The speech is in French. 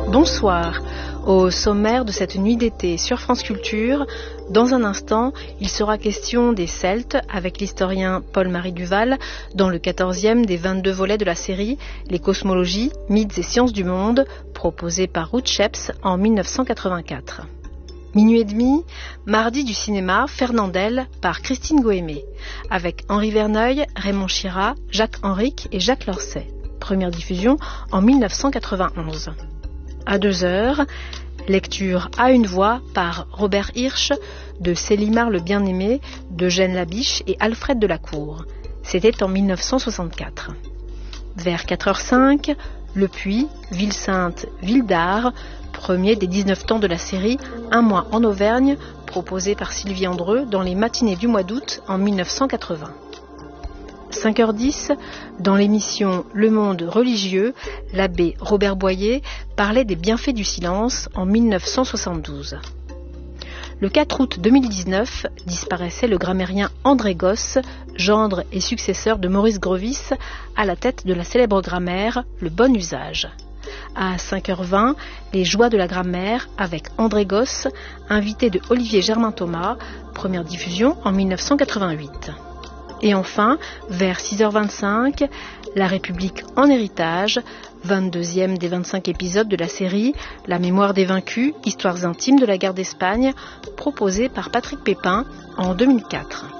Bonsoir. Au sommaire de cette nuit d'été sur France Culture, dans un instant, il sera question des Celtes avec l'historien Paul-Marie Duval dans le 14e des 22 volets de la série Les cosmologies, mythes et sciences du monde, proposé par Ruth Sheps en 1984. Minuit et demi, mardi du cinéma, Fernandel par Christine Goémé, avec Henri Verneuil, Raymond Chirat, Jacques Henrique et Jacques Lorset. Première diffusion en 1991. À 2h, lecture à une voix par Robert Hirsch de Célimare le Bien-Aimé, d'Eugène Labiche et Alfred Delacour. C'était en 1964. Vers 4h05, Le Puy, Ville Sainte, Ville d'Art, premier des 19 temps de la série Un mois en Auvergne, proposé par Sylvie Andreu dans les matinées du mois d'août en 1980. 5h10, dans l'émission Le Monde religieux, l'abbé Robert Boyer parlait des bienfaits du silence en 1972. Le 4 août 2019, disparaissait le grammairien André Gosse, gendre et successeur de Maurice Grevis, à la tête de la célèbre grammaire Le Bon Usage. À 5h20, les joies de la grammaire avec André Gosse, invité de Olivier Germain-Thomas, première diffusion en 1988. Et enfin, vers 6h25, La République en héritage, 22e des 25 épisodes de la série La mémoire des vaincus, histoires intimes de la guerre d'Espagne, proposée par Patrick Pépin en 2004.